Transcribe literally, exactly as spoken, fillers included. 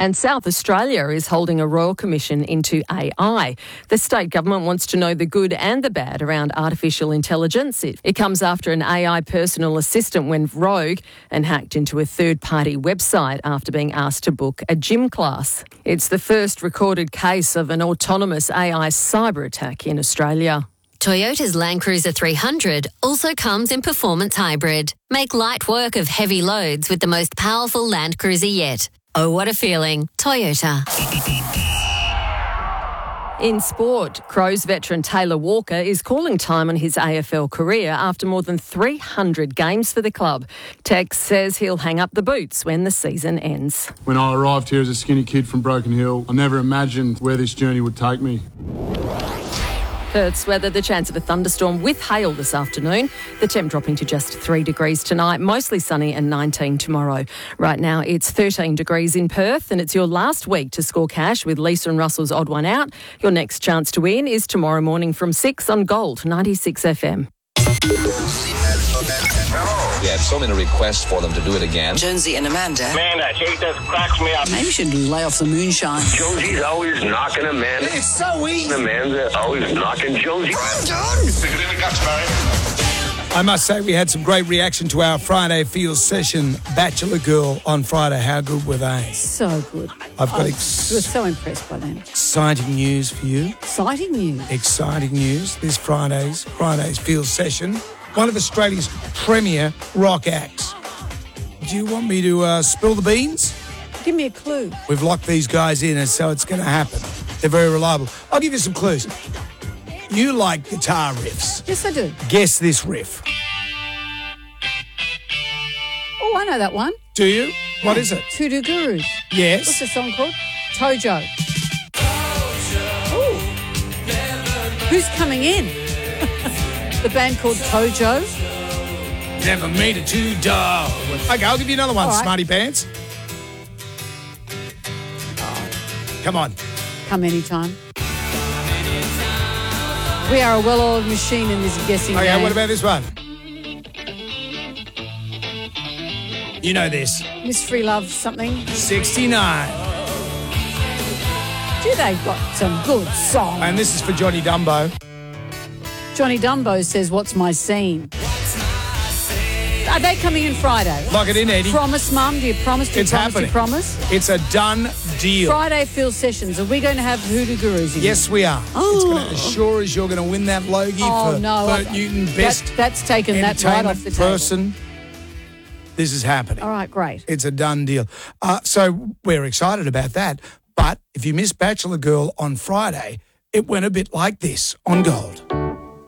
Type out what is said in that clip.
And South Australia is holding a royal commission into A I. The state government wants to know the good and the bad around artificial intelligence. It, it comes after an A I personal assistant went rogue and hacked into a third-party website after being asked to book a gym class. It's the first recorded case of an autonomous A I cyber attack in Australia. Toyota's Land Cruiser three hundred also comes in performance hybrid. Make light work of heavy loads with the most powerful Land Cruiser yet. Oh, what a feeling. Toyota. In sport, Crows veteran Taylor Walker is calling time on his A F L career after more than three hundred games for the club. Tex says he'll hang up the boots when the season ends. When I arrived here as a skinny kid from Broken Hill, I never imagined where this journey would take me. Perth's weather, the chance of a thunderstorm with hail this afternoon. The temp dropping to just three degrees tonight, mostly sunny and nineteen tomorrow. Right now it's thirteen degrees in Perth and it's your last week to score cash with Lisa and Russell's Odd One Out. Your next chance to win is tomorrow morning from six on Gold ninety-six F M. We had so many requests for them to do it again. Jonesy and Amanda. Man, that shit just cracks me up. Maybe you should lay off the moonshine. Jonesy's always knocking Amanda. It's so easy. Amanda's always knocking Jonesy. I'm done. Stick it in the guts, Barry. I must say we had some great reaction to our Friday Field session, Bachelor Girl on Friday. How good were they? So good. I've got I ex- was so impressed by them. exciting news for you. Exciting news. Exciting news this Friday's Friday's Field session. One of Australia's premier rock acts. Do you want me to uh, spill the beans? Give me a clue. We've locked these guys in, and so it's going to happen. They're very reliable. I'll give you some clues. You like guitar riffs. Yes, I do. Guess this riff. Oh, I know that one. Do you? What is it? Hoodoo Gurus. Yes. What's the song called? Tojo. Ooh. Who's coming in? The band called Tojo. Never made it too dull. Okay, I'll give you another one, All right. Smarty Pants. Come on. Come anytime. We are a well-oiled machine in this guessing Okay, game. what about this one? You know this. Miss Free Love something? sixty-nine. Do they've got some good songs. And this is for Johnny Dumbo. Johnny Dumbo says, what's my scene? Are they coming in Friday? Lock it in, Eddie. Promise, Mum? Do you promise? Do you It's promise? happening. Do you promise? It's a done deal. Friday Field Sessions. Are we going to have Hoodoo Gurus in? Yes, we are. Oh. It's gonna, as sure as you're going to win that Logie Oh, for no. Bert I- Newton that- Best that's taken that right off the Entertainment table. Person. This is happening. All right, great. It's a done deal. Uh, so we're excited about that. But if you missed Bachelor Girl on Friday, it went a bit like this on Gold.